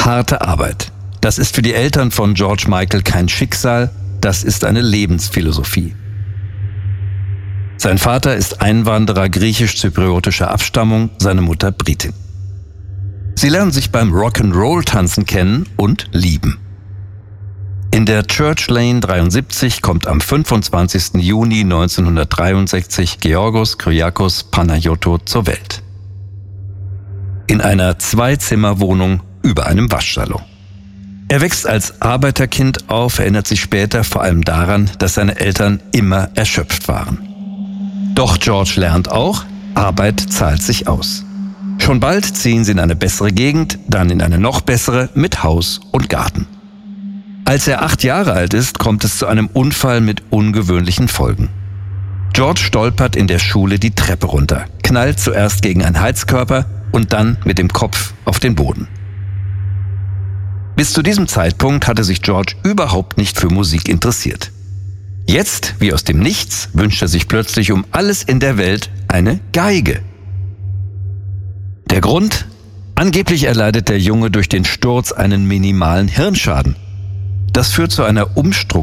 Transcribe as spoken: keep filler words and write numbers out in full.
Harte Arbeit. Das ist für die Eltern von George Michael kein Schicksal, das ist eine Lebensphilosophie. Sein Vater ist Einwanderer griechisch-zypriotischer Abstammung, seine Mutter Britin. Sie lernen sich beim Rock'n'Roll-Tanzen kennen und lieben. In der Church Lane dreiundsiebzig kommt am fünfundzwanzigsten Juni neunzehnhundertdreiundsechzig Georgos Kyriakos Panagiotou zur Welt. In einer Zwei-Zimmer-Wohnung über einem Waschsalon. Er wächst als Arbeiterkind auf, erinnert sich später vor allem daran, dass seine Eltern immer erschöpft waren. Doch George lernt auch, Arbeit zahlt sich aus. Schon bald ziehen sie in eine bessere Gegend, dann in eine noch bessere mit Haus und Garten. Als er acht Jahre alt ist, kommt es zu einem Unfall mit ungewöhnlichen Folgen. George stolpert in der Schule die Treppe runter, knallt zuerst gegen einen Heizkörper und dann mit dem Kopf auf den Boden. Bis zu diesem Zeitpunkt hatte sich George überhaupt nicht für Musik interessiert. Jetzt, wie aus dem Nichts, wünscht er sich plötzlich um alles in der Welt eine Geige. Der Grund? Angeblich erleidet der Junge durch den Sturz einen minimalen Hirnschaden. Das führt zu einer Umstrukturierung